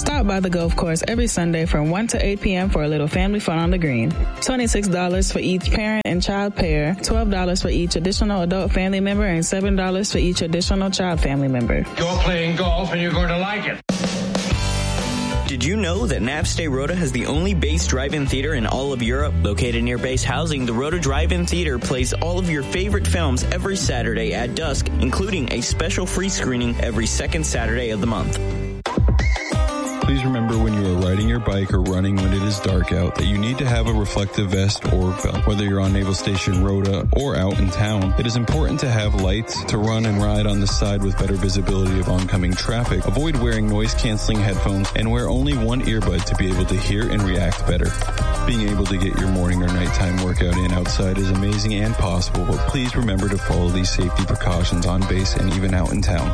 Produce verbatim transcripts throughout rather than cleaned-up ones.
Stop by the golf course every Sunday from one to eight p.m. for a little family fun on the green. twenty-six dollars for each parent and child pair, twelve dollars for each additional adult family member, and seven dollars for each additional child family member. You're playing golf and you're going to like it. Did you know that Navstay Rota has the only base drive-in theater in all of Europe? Located near base housing, the Rota Drive-In Theater plays all of your favorite films every Saturday at dusk, including a special free screening every second Saturday of the month. Please remember when you are riding your bike or running when it is dark out that you need to have a reflective vest or belt. Whether you're on Naval Station Rota or out in town, it is important to have lights to run and ride on the side with better visibility of oncoming traffic. Avoid wearing noise-canceling headphones and wear only one earbud to be able to hear and react better. Being able to get your morning or nighttime workout in outside is amazing and possible, but please remember to follow these safety precautions on base and even out in town.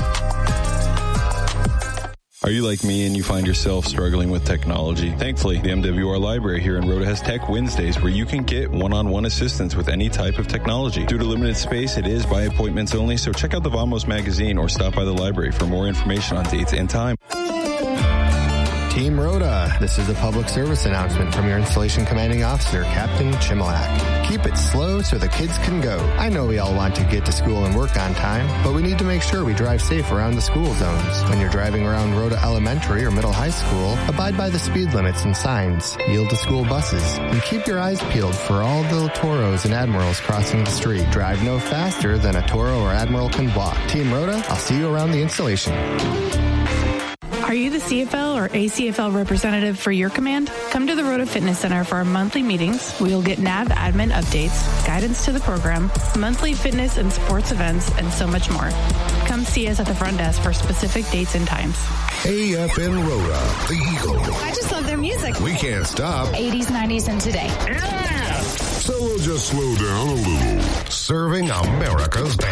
Are you like me and you find yourself struggling with technology? Thankfully, the M W R Library here in Rota has Tech Wednesdays where you can get one-on-one assistance with any type of technology. Due to limited space, it is by appointments only, so check out the Vamos magazine or stop by the library for more information on dates and time. Team Rota, this is a public service announcement from your installation commanding officer, Captain Chimilak. Keep it slow so the kids can go. I know we all want to get to school and work on time, but we need to make sure we drive safe around the school zones. When you're driving around Rota Elementary or Middle High School, abide by the speed limits and signs, yield to school buses, and keep your eyes peeled for all the Toros and Admirals crossing the street. Drive no faster than a Toro or Admiral can walk. Team Rota, I'll see you around the installation. Are you the C F L or A C F L representative for your command? Come to the Rota Fitness Center for our monthly meetings. We will get N A V admin updates, guidance to the program, monthly fitness and sports events, and so much more. Come see us at the front desk for specific dates and times. A F N Rota, the Eagle. I just love their music. We can't stop. eighties, nineties, and today. Yeah! So we'll just slow down a little. Serving America's